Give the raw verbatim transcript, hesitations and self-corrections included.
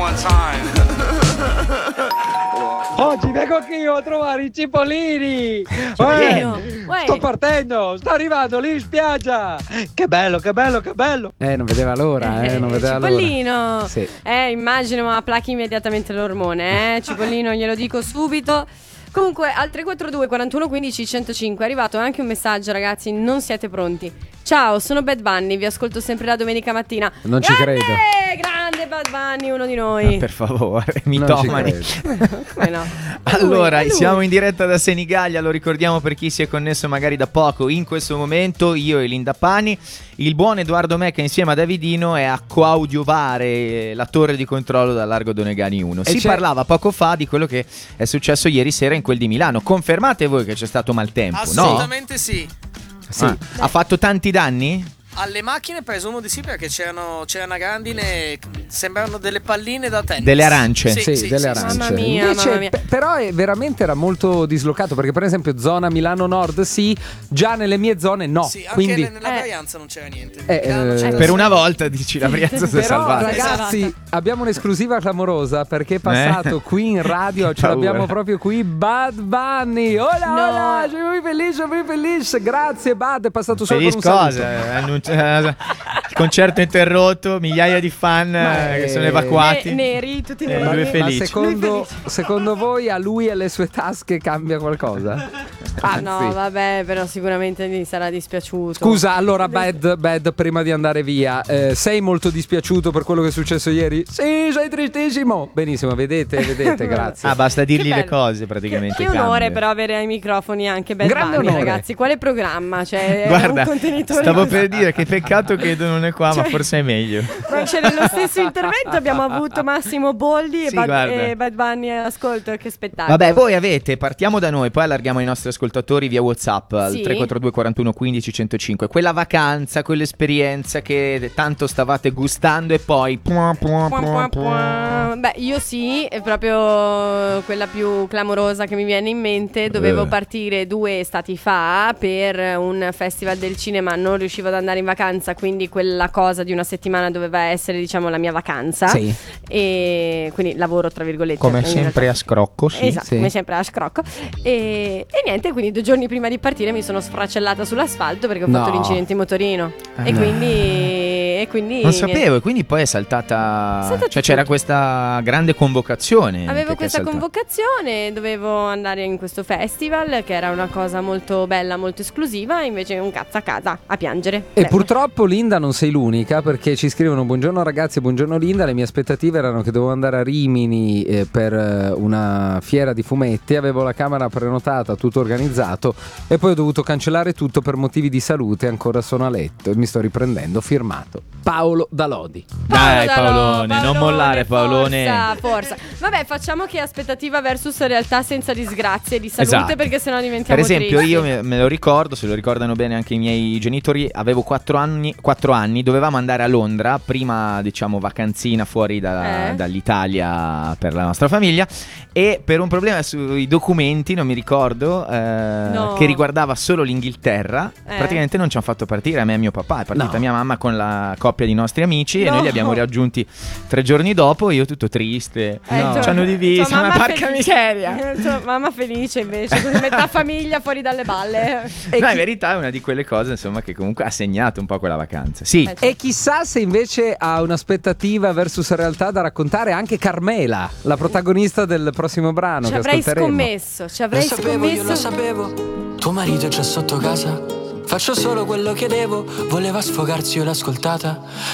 one time. Oggi vengo qui a trovare i cipollini. Cipollino. Eh, Uè. sto partendo, sto arrivando lì in spiaggia. Che bello, che bello, che bello. Eh, non vedeva l'ora, eh, non vedeva l'ora. Cipollino. Sì. Eh, immagino, ma plachi immediatamente l'ormone, eh. Cipollino, glielo dico subito. Comunque al tre quattro due quarantuno quindici centocinque è arrivato anche un messaggio, ragazzi, non siete pronti. Ciao, sono Bad Bunny, vi ascolto sempre la domenica mattina. Non ci grande, credo. grande Bad Bunny, uno di noi. Ah, per favore, Non mitomani. ci credo. Come no? Allora, È lui, è lui. siamo in diretta da Senigallia, lo ricordiamo per chi si è connesso magari da poco. In questo momento io e Linda Pani, il buon Edoardo Mecca insieme a Davidino è a coadiuvare la torre di controllo da Largo Donegani uno. E Si c'è- parlava poco fa di quello che è successo ieri sera in quel di Milano. Confermate voi che c'è stato maltempo, no? Assolutamente sì. Sì. Ah, ha fatto tanti danni? Alle macchine presumo di sì, perché c'erano, c'era una grandine, sembrano delle palline da tennis. Delle arance. Sì, Sì, sì, delle sì, arance. Mamma mia, Invece, mamma mia. pe- però è veramente era molto dislocato, perché per esempio zona Milano Nord sì, già nelle mie zone no. Sì, anche quindi le- nella Eh. Brianza non c'era niente. Eh, Milano eh, c'era- Per una volta dici la Brianza si è Però salvata. ragazzi abbiamo un'esclusiva clamorosa, perché è passato Eh? qui in radio, ce Paura. l'abbiamo proprio qui, Bad Bunny. Hola, No. hola, soy muy feliz, soy muy feliz. Grazie Bad, è passato solo Feliz con un saluto. cosa, eh, annunci- eh, il concerto è interrotto, migliaia di fan Ma eh, che è- sono evacuati. Ne- neri, tutti Eh, neri. lui è Ma felice. secondo, secondo voi a lui e alle sue tasche cambia qualcosa? Anzi. No, vabbè, però sicuramente gli sarà dispiaciuto. Scusa, allora Bad, Bad, prima di andare via, eh, sei molto dispiaciuto per quello che è successo ieri? Sì, sei tristissimo. Benissimo, vedete, vedete, grazie. Ah, basta dirgli Che le bello. cose praticamente. Che, che onore cambia. però avere ai microfoni anche Bad Grande Bunny, onore. ragazzi. Quale programma? Cioè, è Guarda, un contenitore stavo così. per dire che peccato che Edo non è qua, ma Cioè- forse è meglio. Ma c'è nello stesso intervento abbiamo avuto Massimo Boldi e, Sì, Bad, guarda. e Bad Bunny all'ascolto. Che spettacolo. Vabbè, voi avete, partiamo da noi, poi allarghiamo i nostri ascoltatori via WhatsApp al Sì. tre quattro due quarantuno quindici centocinque. Quella vacanza, quell'esperienza che tanto stavate gustando e poi puà, puà, Puan, puà, puan, puà. puan. Beh, io sì, è proprio quella più clamorosa che mi viene in mente. Dovevo Eh. partire due estati fa per un festival del cinema, non riuscivo ad andare in vacanza, quindi quella cosa di una settimana doveva essere, diciamo, la mia vacanza. Sì. E quindi lavoro tra virgolette. Come in sempre realtà. a scrocco, sì. Esatto, sì. come sempre a scrocco. E, e niente, quindi due giorni prima di partire mi sono sfracellata sull'asfalto perché ho No. fatto l'incidente in motorino. Ah, e, no. quindi, e quindi Non niente. sapevo, e quindi poi è saltata. Saltato Cioè, c'era tutto. questa grande convocazione. Avevo che è questa saltata. convocazione, dovevo andare in questo festival che era una cosa molto bella, molto esclusiva, invece un cazzo a casa a piangere. E Beh, purtroppo Linda non sei l'unica, perché ci scrivono: buongiorno ragazzi, buongiorno Linda, le mie aspettative erano che dovevo andare a Rimini eh, per eh, una fiera di fumetti, avevo la camera prenotata, tutto organizzato e poi ho dovuto cancellare tutto per motivi di salute, ancora sono a letto e mi sto riprendendo. Firmato Paolo Dalodi. Dai, Paolo, Paolone, non mollare, Paolone. Forza, forza. Vabbè, facciamo che aspettativa versus realtà senza disgrazie di salute, Esatto. perché sennò diventiamo Per esempio, tristi. io me, me lo ricordo, se lo ricordano bene anche i miei genitori, avevo quattro anni, quattro anni, dovevamo andare a Londra, prima diciamo vacanzina fuori da- Eh? dall'Italia per la nostra famiglia, e per un problema sui documenti, non mi ricordo, eh, No. che riguardava solo l'Inghilterra, Eh. praticamente non ci hanno fatto partire, a me e mio papà, è partita No. mia mamma con la coppia di nostri amici e No. noi li abbiamo raggiunti tre giorni dopo, io tutto triste, Eh, no, tua- ci hanno diviso, tua ma mamma porca felice. miseria. Eh, tua mamma felice invece, così metà famiglia fuori dalle balle. E, No, chi- in verità è una di quelle cose, insomma, che comunque ha segnato un po' quella vacanza. Sì, Eh, e chissà se invece ha un'aspettativa versus realtà da raccontare anche Carmela, la protagonista del prossimo brano Ci che avrei ascolteremo. scommesso, ci avrei Lo sapevo, io scommesso. lo sapevo. Tuo marito è già sotto casa. Faccio solo quello che devo. Voleva sfogarsi, io l'ho ascoltata.